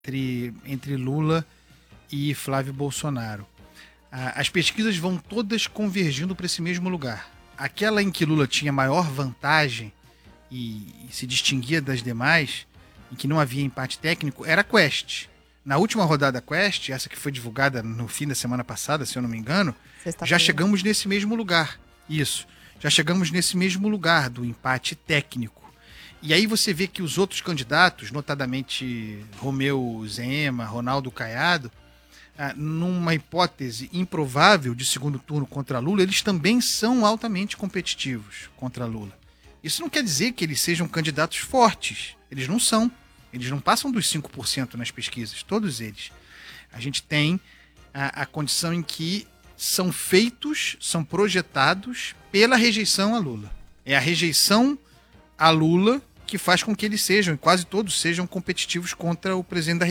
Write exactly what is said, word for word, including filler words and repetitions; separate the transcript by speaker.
Speaker 1: entre, entre Lula e Flávio Bolsonaro. As pesquisas vão todas convergindo para esse mesmo lugar. Aquela em que Lula tinha maior vantagem e, e se distinguia das demais, em que não havia empate técnico, era a Quest. Na última rodada Quest, essa que foi divulgada no fim da semana passada, se eu não me engano, já chegamos nesse mesmo lugar. Isso. Já chegamos nesse mesmo lugar do empate técnico. E aí você vê que os outros candidatos, notadamente Romeu Zema, Ronaldo Caiado, ah, numa hipótese improvável de segundo turno contra Lula, eles também são altamente competitivos contra Lula. Isso não quer dizer que eles sejam candidatos fortes. Eles não são. Eles não passam dos cinco por cento nas pesquisas, todos eles. A gente tem a, a condição em que são feitos, são projetados pela rejeição a Lula. É a rejeição a Lula que faz com que eles sejam, e quase todos sejam competitivos contra o presidente da